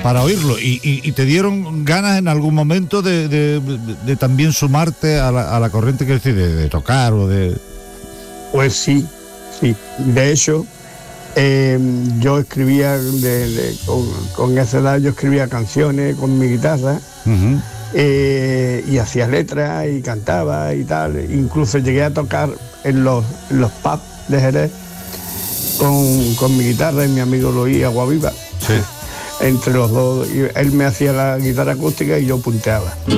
para oírlo. Y te dieron ganas en algún momento de también sumarte a la corriente, que decir, de tocar o de... Pues sí. De hecho, yo escribía, con esa edad yo escribía canciones con mi guitarra. Uh-huh. Y hacía letras y cantaba y tal. Incluso llegué a tocar en los pubs de Jerez con mi guitarra y mi amigo Luis Aguaviva. Sí. Entre los dos, y él me hacía la guitarra acústica y yo punteaba.